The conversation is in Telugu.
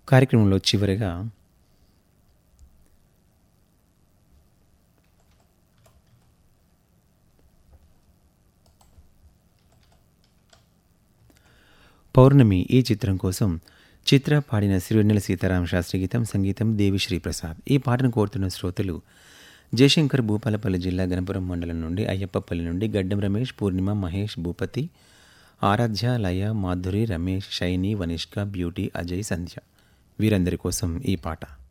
కార్యక్రమంలో చివరిగా పౌర్ణమి ఈ చిత్రం కోసం చిత్ర పాడిన సిరివెన్నెల సీతారామ శాస్త్రి గీతం, సంగీతం దేవిశ్రీ ప్రసాద్. ఈ పాటను కోరుతున్న శ్రోతలు జయశంకర్, భూపాలపల్లి జిల్లా గణపురం మండలం నుండి, అయ్యప్పపల్లి నుండి గడ్డం రమేష్, పూర్ణిమ, మహేష్, భూపతి, ఆరాధ్య, లయ, మాధురి, రమేష్, షైని, వనిష్క, బ్యూటీ, అజయ్, సంధ్య. వీరందరి కోసం ఈ పాట.